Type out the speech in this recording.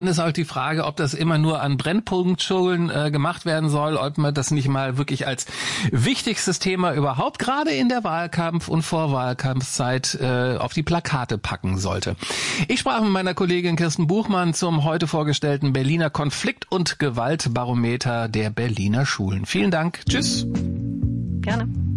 ist halt die Frage, ob das immer nur an Brennpunktschulen gemacht werden soll, ob man das nicht mal wirklich als wichtigstes Thema überhaupt gerade in der Wahlkampf- und Vorwahlkampfzeit auf die Plakate packen sollte. Ich sprach mit meiner Kollegin Kirsten Buchmann zum heute vorgestellten Berliner Konflikt- und Gewaltbarometer der Berliner Schulen. Vielen Dank. Tschüss. Gerne.